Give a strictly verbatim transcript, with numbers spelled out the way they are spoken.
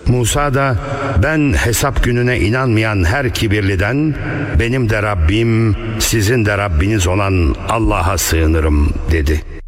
Musa da ben hesap gününe inanmayan her kibirliden benim de Rabbim sizin de Rabbiniz olan Allah'a sığınırım dedi.